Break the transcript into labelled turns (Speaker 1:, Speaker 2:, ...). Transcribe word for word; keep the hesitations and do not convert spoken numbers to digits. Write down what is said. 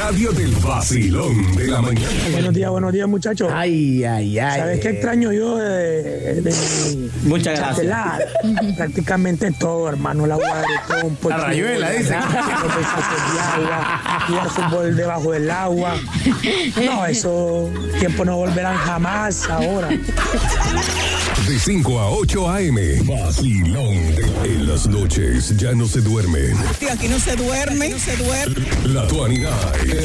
Speaker 1: radio del vacilón de la mañana.
Speaker 2: Buenos días, buenos días, muchachos.
Speaker 3: Ay, ay, ay.
Speaker 2: ¿Sabes qué extraño yo de, de mi
Speaker 3: Muchas gracias.
Speaker 2: chatelar? Prácticamente todo, hermano. La agua de trompo.
Speaker 3: La rayuela, dice.
Speaker 2: Jugar fútbol debajo del agua. No, esos tiempos no volverán jamás ahora.
Speaker 1: De cinco a ocho a eme, vacilón. En las noches ya no se duermen.
Speaker 4: Aquí no se duerme, no se duerme.
Speaker 1: La veintiocho.